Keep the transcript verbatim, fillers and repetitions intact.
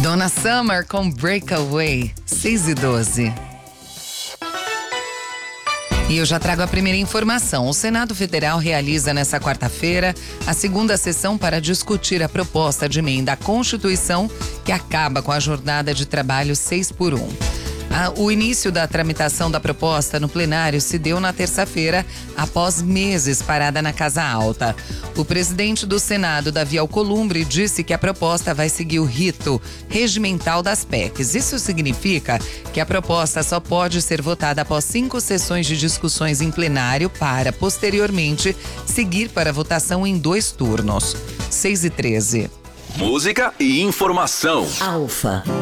Donna Summer com Breakaway, seis e doze. E eu já trago a primeira informação. O Senado Federal realiza nesta quarta-feira a segunda sessão para discutir a proposta de emenda à Constituição que acaba com a jornada de trabalho seis por um. O início da tramitação da proposta no plenário se deu na terça-feira, após meses parada na Casa Alta. O presidente do Senado, Davi Alcolumbre, disse que a proposta vai seguir o rito regimental das P E Cs. Isso significa que a proposta só pode ser votada após cinco sessões de discussões em plenário para, posteriormente, seguir para votação em dois turnos. seis e treze. Música e informação. Alfa.